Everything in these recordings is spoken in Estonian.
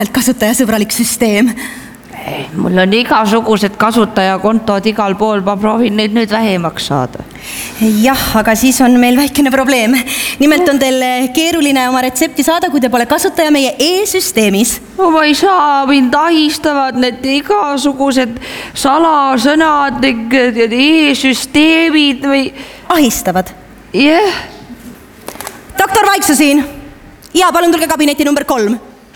Kasutajasõbralik süsteem. Mul on igasugused kasutajakontod igal pool, ma proovin neid nüüd vähemaks saada. Jah, aga siis on meil väikene probleem. Nimelt on teil keeruline oma retsepti saada, kui te pole kasutaja meie e-süsteemis. No ma ei saa, mind ahistavad need igasugused salasõnad, e-süsteemid või... Ahistavad? Jah. Doktor Vaiksu siin. Ja, palun tulge kabineti number 3.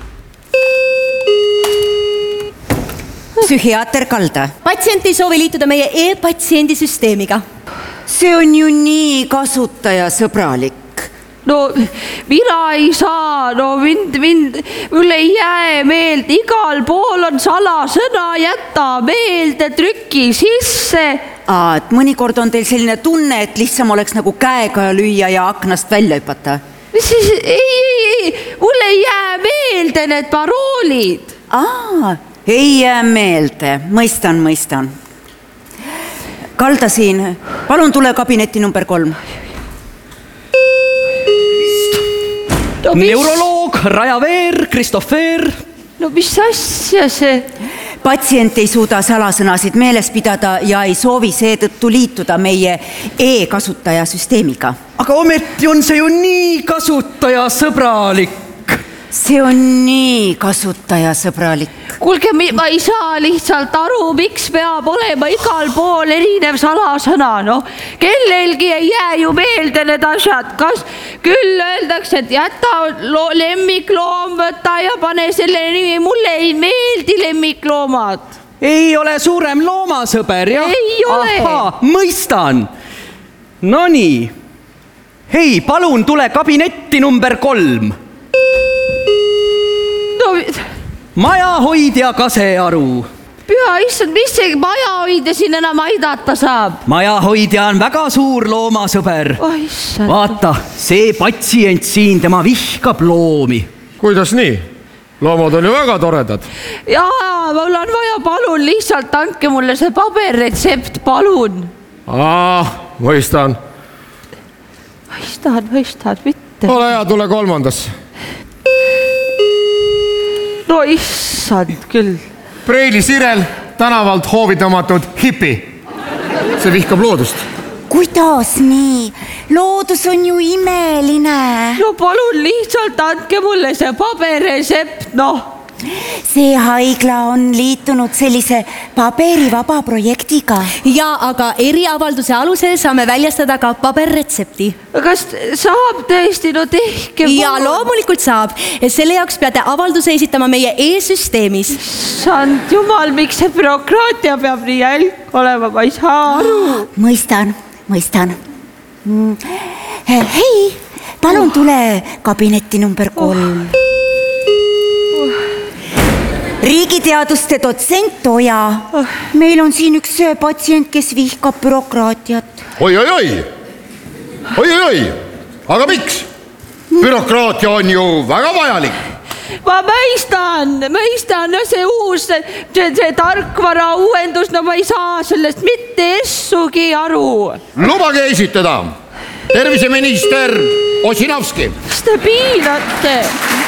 Psühhiaater Kalda. Patsient ei soovi liituda meie e-patsiendi süsteemiga. See on ju nii kasutajasõbralik. No mina ei saa, mul ei jää meelde, igal pool on salasõna, jäta meelde, trüki sisse. Et mõnikord on teil selline tunne, et lihtsam oleks nagu käega lüüa ja aknast välja hüpata. Ei, mul ei jää meelde need paroolid. Ei jää meelde, mõistan. Kalda siin, palun tule kabineti number 3. Neuroloog Raja Veer, Kristoffer. No mis asja see? Patsient ei suuda salasõnasid meeles pidada ja ei soovi seetõttu liituda meie e-kasutajasüsteemiga. Aga ometi on see ju nii kasutajasõbralik. See on nii kasutajasõbralik. Kuulge, ma ei saa lihtsalt aru, miks peab olema igal pool erinev salasõna. No, kellelgi ei jää ju meelde need asjad. Kas küll öeldakse, et jäta lemmikloom, võta ja pane selle nimi. Mulle ei meeldi lemmikloomad. Ei ole suurem loomasõber, jah? Ei ole. Mõistan. No nii. Hei, palun tule kabinetti number 3. Majahoidja Kasearu. Püha issand, mis see majahoidja siin enam aidata saab? Majahoidja on väga suur loomasõber. Vaata, see patsient siin, tema vihkab loomi. Kuidas nii? Loomad on ju väga toredad. Jaa, mul on vaja, palun, lihtsalt andke mulle see paberretsept, palun. Mõistan, mitte. Ole hea, tule 3. No issand küll. Preili Sirel, tänavalt hoovi tõmmatud hipi. See vihkab loodust. Kuidas nii? Loodus on ju imeline. No palun lihtsalt andke mulle see paberresept, noh. See haigla on liitunud sellise paberivaba projektiga. Ja, aga eriavalduse alusel saame väljastada ka paberretsepti. Kas saab tõesti, no tehke? Ja loomulikult saab. Selle jaoks peate avalduse esitama meie e-süsteemis. Sant jumal, miks see bürokraatia peab nii jälg olema, ma ei saa aru. Mõistan. Hei, palun tule kabinetti number 3. Riigiteaduste dotsent Oja. Meil on siin üks patsient, kes vihkab bürokraatiat. Oi. Aga miks? Bürokraatia on ju väga vajalik. Ma mõistan, no see uus, see tarkvara uuendus, no ma ei saa sellest mitte essugi aru. Lubage esitada. Terviseminister Osinovski. Kas te piinate?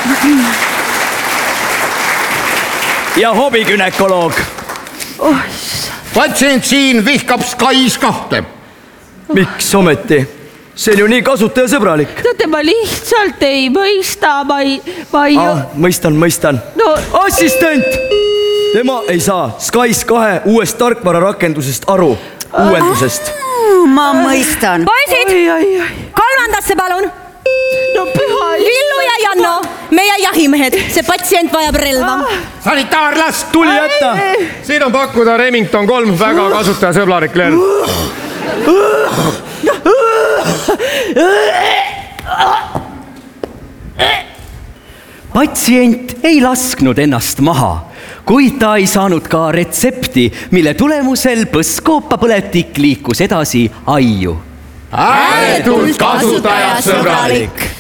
Ja hobigünekoloog. Patsient siin vihkab Skys 2. Miks ometi? See on ju nii kasutajasõbralik. Teate, ma lihtsalt ei mõista, ma ei... Mõistan. No... Assistent! Tema ei saa Skys 2 uuest tarkvara rakendusest aru. Uuendusest. Ma mõistan. Poisid, 3. palun. No püha... Lillu ja Janno, meie jahimehed. See patsient vajab relva. Sanitaarlast! Tuli jätta! Siin on pakkuda Remington 3, väga kasutajasõbralik lend. Patsient ei lasknud ennast maha, kuid ta ei saanud ka retsepti, mille tulemusel põskoopapõletik liikus edasi aiu. Ääretult kasutajasõbralik!